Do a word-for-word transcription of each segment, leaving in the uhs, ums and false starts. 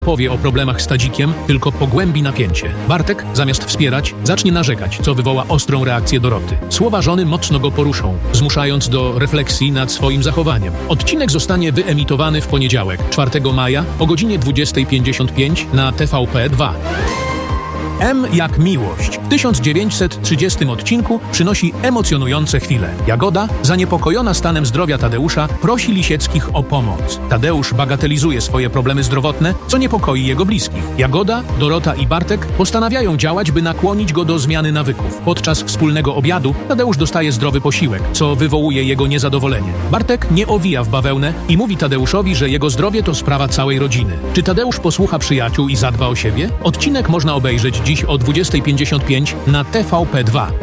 powie o problemach z Tadzikiem, tylko pogłębi napięcie. Bartek, zamiast wspierać, zacznie narzekać, co wywoła ostrą reakcję Doroty. Słowa żony mocno go poruszą, zmuszając do refleksji nad swoim zachowaniem. Odcinek zostanie wyemitowany w poniedziałek, czwartego maja o godzinie dwudziestej pięćdziesiąt pięć na T V P dwa. M jak miłość. W tysiąc dziewięćset trzydziestym odcinku przynosi emocjonujące chwile. Jagoda, zaniepokojona stanem zdrowia Tadeusza, prosi Lisieckich o pomoc. Tadeusz bagatelizuje swoje problemy zdrowotne, co niepokoi jego bliskich. Jagoda, Dorota i Bartek postanawiają działać, by nakłonić go do zmiany nawyków. Podczas wspólnego obiadu Tadeusz dostaje zdrowy posiłek, co wywołuje jego niezadowolenie. Bartek nie owija w bawełnę i mówi Tadeuszowi, że jego zdrowie to sprawa całej rodziny. Czy Tadeusz posłucha przyjaciół i zadba o siebie? Odcinek można obejrzeć dziś o dwudziestej pięćdziesiąt pięć na T V P dwa.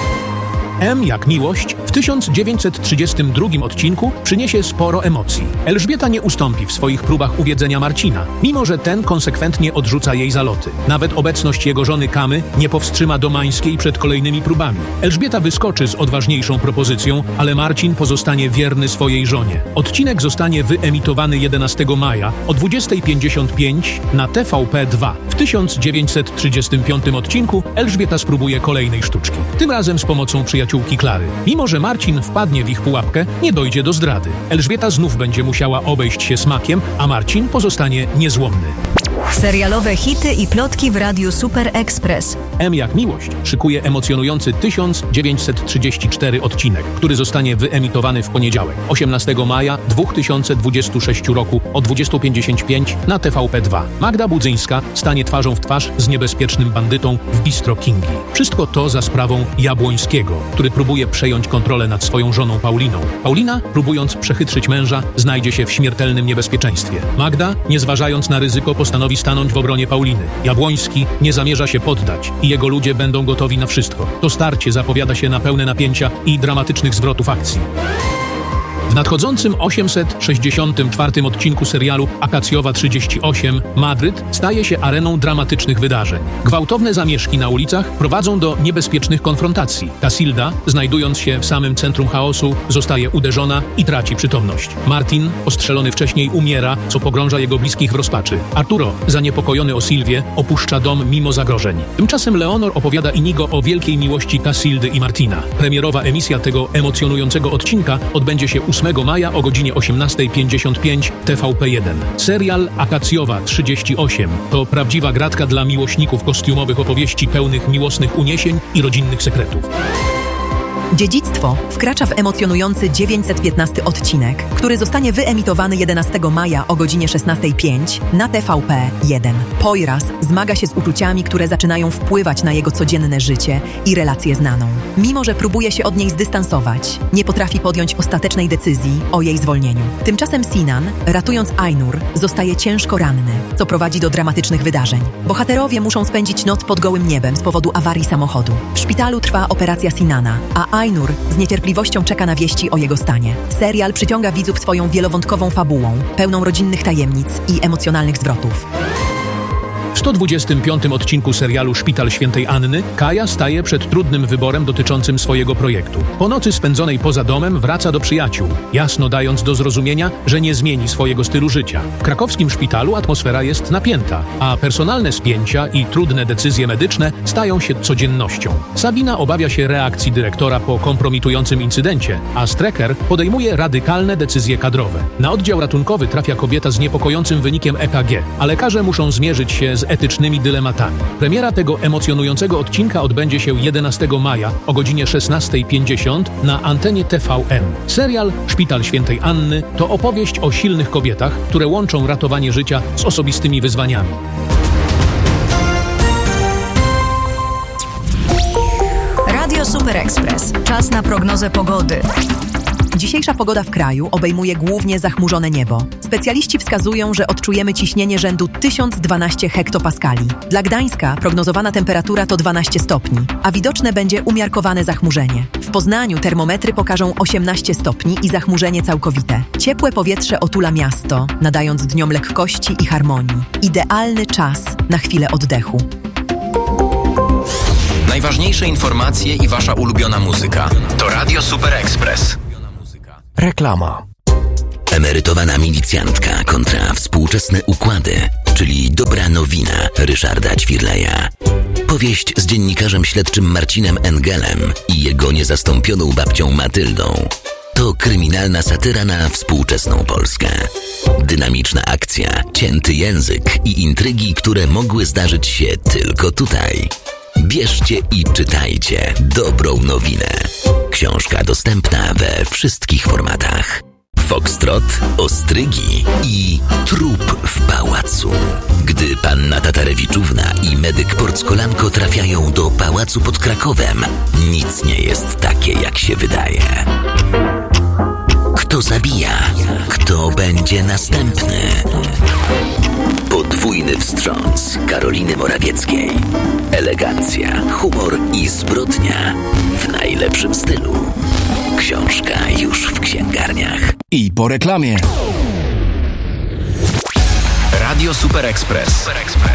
M jak miłość w tysiąc dziewięćset trzydziestym drugim odcinku przyniesie sporo emocji. Elżbieta nie ustąpi w swoich próbach uwiedzenia Marcina, mimo że ten konsekwentnie odrzuca jej zaloty. Nawet obecność jego żony Kamy nie powstrzyma Domańskiej przed kolejnymi próbami. Elżbieta wyskoczy z odważniejszą propozycją, ale Marcin pozostanie wierny swojej żonie. Odcinek zostanie wyemitowany jedenastego maja o dwudziestej pięćdziesiąt pięć na T V P dwa. W tysiąc dziewięćset trzydziestym piątym odcinku Elżbieta spróbuje kolejnej sztuczki. Tym razem z pomocą przyjaciół Klary. Mimo że Marcin wpadnie w ich pułapkę, nie dojdzie do zdrady. Elżbieta znów będzie musiała obejść się smakiem, a Marcin pozostanie niezłomny. Serialowe hity i plotki w Radiu Super Express. M jak miłość szykuje emocjonujący tysiąc dziewięćset trzydziesty czwarty odcinek, który zostanie wyemitowany w poniedziałek, osiemnastego maja dwa tysiące dwudziestego szóstego roku o dwudziestej pięćdziesiąt pięć na T V P dwa. Magda Budzyńska stanie twarzą w twarz z niebezpiecznym bandytą w bistro Kingi. Wszystko to za sprawą Jabłońskiego, który próbuje przejąć kontrolę nad swoją żoną Pauliną. Paulina, próbując przechytrzyć męża, znajdzie się w śmiertelnym niebezpieczeństwie. Magda, nie zważając na ryzyko, postanowi stanąć w obronie Pauliny. Jabłoński nie zamierza się poddać i jego ludzie będą gotowi na wszystko. To starcie zapowiada się na pełne napięcia i dramatycznych zwrotów akcji. W nadchodzącym osiemset sześćdziesiątym czwartym odcinku serialu Akacjowa trzydzieści osiem Madryt staje się areną dramatycznych wydarzeń. Gwałtowne zamieszki na ulicach prowadzą do niebezpiecznych konfrontacji. Casilda, znajdując się w samym centrum chaosu, zostaje uderzona i traci przytomność. Martin, ostrzelony wcześniej, umiera, co pogrąża jego bliskich w rozpaczy. Arturo, zaniepokojony o Sylwię, opuszcza dom mimo zagrożeń. Tymczasem Leonor opowiada Inigo o wielkiej miłości Casildy i Martina. Premierowa emisja tego emocjonującego odcinka odbędzie się ósmego maja o godzinie osiemnastej pięćdziesiąt pięć T V P jeden. Serial Akacjowa trzydzieści osiem to prawdziwa gratka dla miłośników kostiumowych opowieści pełnych miłosnych uniesień i rodzinnych sekretów. Dziedzictwo wkracza w emocjonujący dziewięćset piętnasty odcinek, który zostanie wyemitowany jedenastego maja o godzinie szesnastej pięć na T V P jeden. Poiras zmaga się z uczuciami, które zaczynają wpływać na jego codzienne życie i relację znaną. Mimo że próbuje się od niej zdystansować, nie potrafi podjąć ostatecznej decyzji o jej zwolnieniu. Tymczasem Sinan, ratując Ainur, zostaje ciężko ranny, co prowadzi do dramatycznych wydarzeń. Bohaterowie muszą spędzić noc pod gołym niebem z powodu awarii samochodu. W szpitalu trwa operacja Sinana, a Ainur z niecierpliwością czeka na wieści o jego stanie. Serial przyciąga widzów swoją wielowątkową fabułą, pełną rodzinnych tajemnic i emocjonalnych zwrotów. W sto dwudziestym piątym odcinku serialu Szpital Świętej Anny Kaja staje przed trudnym wyborem dotyczącym swojego projektu. Po nocy spędzonej poza domem wraca do przyjaciół, jasno dając do zrozumienia, że nie zmieni swojego stylu życia. W krakowskim szpitalu atmosfera jest napięta, a personalne spięcia i trudne decyzje medyczne stają się codziennością. Sabina obawia się reakcji dyrektora po kompromitującym incydencie, a Strecker podejmuje radykalne decyzje kadrowe. Na oddział ratunkowy trafia kobieta z niepokojącym wynikiem E K G, a lekarze muszą zmierzyć się z etycznymi dylematami. Premiera tego emocjonującego odcinka odbędzie się jedenastego maja o godzinie szesnastej pięćdziesiąt na antenie T V N. Serial Szpital Świętej Anny to opowieść o silnych kobietach, które łączą ratowanie życia z osobistymi wyzwaniami. Radio Super Express. Czas na prognozę pogody. Dzisiejsza pogoda w kraju obejmuje głównie zachmurzone niebo. Specjaliści wskazują, że odczujemy ciśnienie rzędu tysiąc dwanaście hektopaskali. Dla Gdańska prognozowana temperatura to dwanaście stopni, a widoczne będzie umiarkowane zachmurzenie. W Poznaniu termometry pokażą osiemnaście stopni i zachmurzenie całkowite. Ciepłe powietrze otula miasto, nadając dniom lekkości i harmonii. Idealny czas na chwilę oddechu. Najważniejsze informacje i wasza ulubiona muzyka. To Radio Super Express. Reklama. Emerytowana milicjantka kontra współczesne układy. czyli Dobra nowina Ryszarda Ćwirleja. Powieść z dziennikarzem śledczym Marcinem Engelem i jego niezastąpioną babcią Matyldą. To kryminalna satyra na współczesną Polskę. Dynamiczna akcja, cięty język i intrygi, które mogły zdarzyć się tylko tutaj. Bierzcie i czytajcie Dobrą nowinę. Książka dostępna we wszystkich formatach. Foxtrot, ostrygi i trup w pałacu. Gdy panna Tatarewiczówna i medyk Porckolanko trafiają do pałacu pod Krakowem, nic nie jest takie, jak się wydaje. Kto zabija? Kto będzie następny? Podwójny wstrząs Karoliny Morawieckiej. Elegancja, humor i zbrodnia w najlepszym stylu. Książka już w księgarniach. I po reklamie. Radio Super Express.